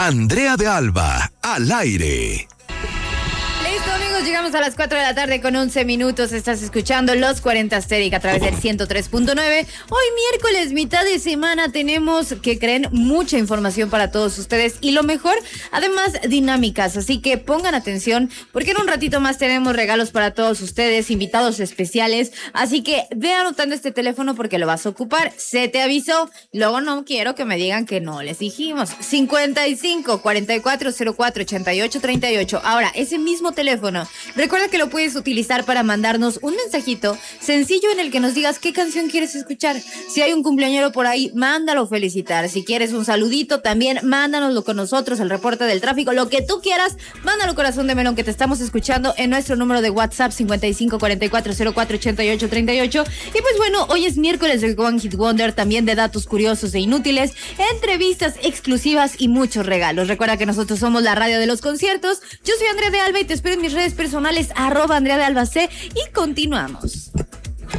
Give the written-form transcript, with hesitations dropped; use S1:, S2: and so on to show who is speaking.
S1: Andrea de Alba, al aire.
S2: Listo, amigos, llegamos a las 4 de la tarde con 11 minutos. Estás escuchando Los 40 Aesthetic a través del 103.9. Hoy miércoles, mitad de semana, tenemos, que creen, mucha información para todos ustedes y lo mejor, además, dinámicas. Así que pongan atención porque en un ratito más tenemos regalos para todos ustedes, invitados especiales. Así que ve anotando este teléfono porque lo vas a ocupar. Se te avisó. Luego no quiero que me digan que no les dijimos. 55 44 04 88 38. Ahora, ese mismo teléfono, recuerda que lo puedes utilizar para mandarnos un mensajito sencillo en el que nos digas qué canción quieres escuchar. Si hay un cumpleañero por ahí, mándalo felicitar. Si quieres un saludito, también mándanoslo con nosotros, el reporte del tráfico, lo que tú quieras, mándalo, corazón de melón, que te estamos escuchando en nuestro número de WhatsApp 55 44 04 88 38. Y pues bueno, hoy es miércoles de One Hit Wonder, también de datos curiosos e inútiles, entrevistas exclusivas y muchos regalos. Recuerda que nosotros somos la radio de los conciertos. Yo soy Andrea de Alba y te espero en mis redes personales @Andrea de Alba C, y continuamos.